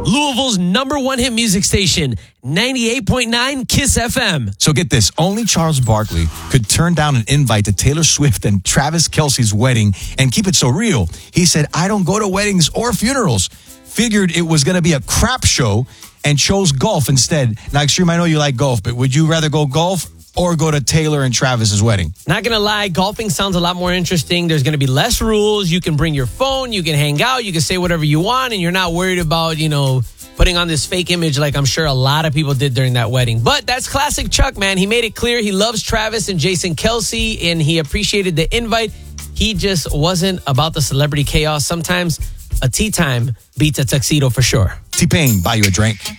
Louisville's #1 hit music station, 98.9 KISS FM. So get this, only Charles Barkley could turn down an invite to Taylor Swift and Travis Kelce's wedding and keep it so real. He said, I don't go to weddings or funerals. Figured it was going to be a crap show and chose golf instead. Now, Extreme, I know you like golf, but would you rather go golf or go to Taylor and Travis's wedding? Not going to lie, golfing sounds a lot more interesting. There's going to be less rules. You can bring your phone, you can hang out, you can say whatever you want, and you're not worried about, putting on this fake image like I'm sure a lot of people did during that wedding. But that's classic Chuck, man. He made it clear he loves Travis and Jason Kelce, and he appreciated the invite. He just wasn't about the celebrity chaos. Sometimes a tea time beats a tuxedo for sure. T-Pain, buy you a drink.